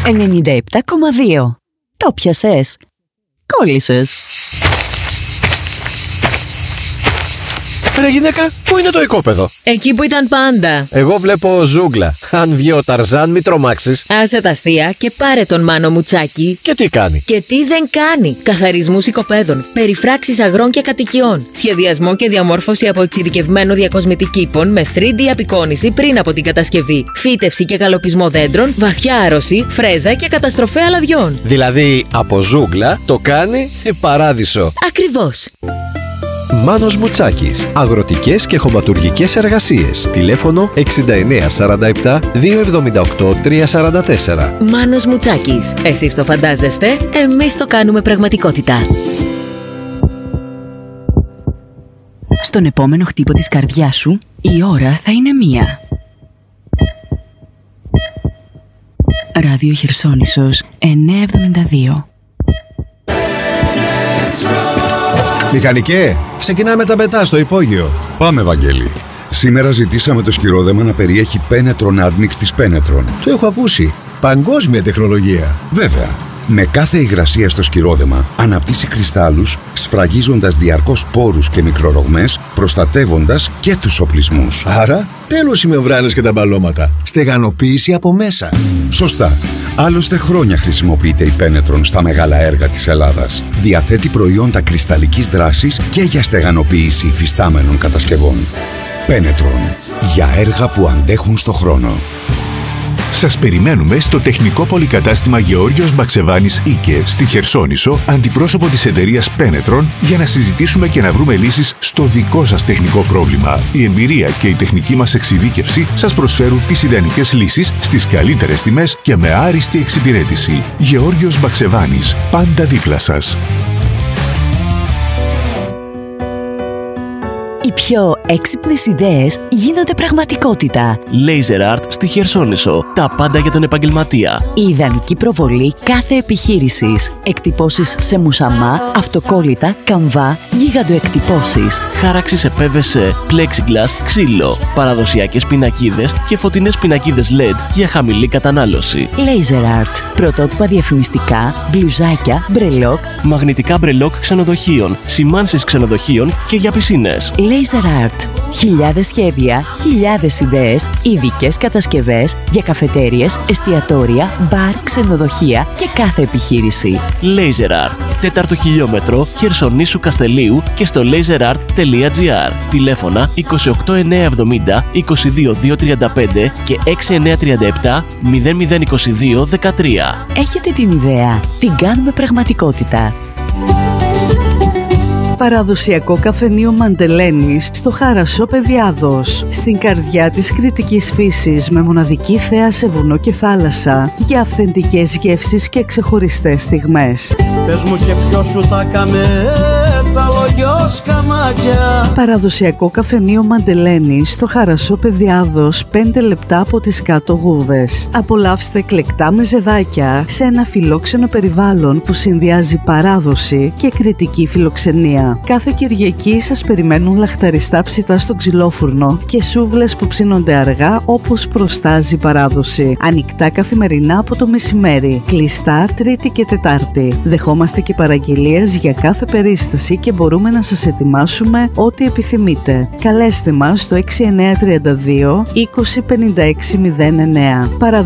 97,2. Το πιασες. Κόλλησες. Ρε γυναίκα, πού είναι το οικόπεδο? Εκεί που ήταν πάντα. Εγώ βλέπω ζούγκλα. Αν βγει ο Ταρζάν, μη τρομάξεις. Άσε τα αστεία και πάρε τον Μάνο Μουτσάκη. Και τι κάνει? Και τι δεν κάνει? Καθαρισμούς οικοπαίδων, περιφράξεις αγρών και κατοικιών, σχεδιασμό και διαμόρφωση από εξειδικευμένο διακοσμητική κήπων με 3D απεικόνιση πριν από την κατασκευή, φύτευση και καλοπισμό δέντρων, βαθιά άρρωση, φρέζα και καταστροφέα λαδιών. Δηλαδή από ζούγκλα το κάνει παράδεισο. Ακριβώς. Μάνος Μουτσάκης. Αγροτικές και χωματουργικές εργασίες. Τηλέφωνο 69 47 278 344. Μάνος Μουτσάκης. Εσείς το φαντάζεστε, εμείς το κάνουμε πραγματικότητα. Στον επόμενο χτύπο της καρδιάς σου, η ώρα θα είναι 1. Ράδιο Χερσόνησος 972. Μηχανικέ, ξεκινάμε τα πετά στο υπόγειο. Πάμε, Βαγγέλη. Σήμερα ζητήσαμε το σκυρόδεμα να περιέχει Penetron Admix της Penetron. Το έχω ακούσει. Παγκόσμια τεχνολογία. Βέβαια. Με κάθε υγρασία στο σκυρόδεμα αναπτύσσει κρυστάλλους, σφραγίζοντας διαρκώς πόρους και μικρορογμές, προστατεύοντας και τους οπλισμούς. Άρα, τέλος οι μεμβράνες και τα μπαλώματα. Στεγανοποίηση από μέσα. Σωστά. Άλλωστε χρόνια χρησιμοποιείται η Penetron στα μεγάλα έργα της Ελλάδας. Διαθέτει προϊόντα κρυσταλλικής δράσης και για στεγανοποίηση υφιστάμενων κατασκευών. Penetron. Για έργα που αντέχουν στο χρόνο. Σας περιμένουμε στο τεχνικό πολυκατάστημα Γεώργιος Μπαξεβάνης Ίκε στη Χερσόνησο, αντιπρόσωπο της εταιρείας Penetron, για να συζητήσουμε και να βρούμε λύσεις στο δικό σας τεχνικό πρόβλημα. Η εμπειρία και η τεχνική μας εξειδίκευση σας προσφέρουν τις ιδανικές λύσεις στις καλύτερες τιμές και με άριστη εξυπηρέτηση. Γεώργιος Μπαξεβάνης, πάντα δίπλα σας. Οι πιο έξυπνες ιδέες γίνονται πραγματικότητα. Laser Art στη Χερσόνησο. Τα πάντα για τον επαγγελματία. Η ιδανική προβολή κάθε επιχείρησης. Εκτυπώσεις σε μουσαμά, αυτοκόλλητα, καμβά, γίγαντοεκτυπώσεις. Χάραξη σε PVC, plexiglass, ξύλο. Παραδοσιακές πινακίδες και φωτεινές πινακίδες LED για χαμηλή κατανάλωση. Laser Art. Πρωτότυπα διαφημιστικά, μπλουζάκια, μπρελόκ. Μαγνητικά μπρελόκ ξενοδοχείων, σημάνσεις ξενοδοχείων και για πισίνες. Laser Art. Χιλιάδες σχέδια, χιλιάδες ιδέες, ειδικές κατασκευές για καφετέριες, εστιατόρια, μπαρ, ξενοδοχεία και κάθε επιχείρηση. Laser Art. 4ο χιλιόμετρο Χερσονήσου Καστελίου και στο laserart.gr. Τηλέφωνα 28970 22235 και 6937 0022 13. Έχετε την ιδέα, την κάνουμε πραγματικότητα. Παραδοσιακό καφενείο Μαντελένης στο Χαρασό Παιδιάδος, στην καρδιά της κρητικής φύσης, με μοναδική θέα σε βουνό και θάλασσα, για αυθεντικές γεύσεις και ξεχωριστές στιγμές. Πες μου και ποιος σου τα καμε, τσαλογιός κανάκια. Παραδοσιακό καφενείο Μαντελένης στο Χαρασό Παιδιάδος, 5 λεπτά από τις κάτω Γούδες. Απολαύστε εκλεκτά μεζεδάκια σε ένα φιλόξενο περιβάλλον που συνδυάζει παράδοση και κρητική φιλοξενία. Κάθε Κυριακή σας περιμένουν λαχταριστά ψητά στο ξυλόφουρνο και σούβλες που ψήνονται αργά όπως προστάζει η παράδοση. Ανοιχτά καθημερινά από το μεσημέρι. Κλειστά Τρίτη και Τετάρτη. Δεχόμαστε και παραγγελίες για κάθε περίσταση και μπορούμε να σας ετοιμάσουμε ό,τι επιθυμείτε. Καλέστε μας στο 6932 20 56 09.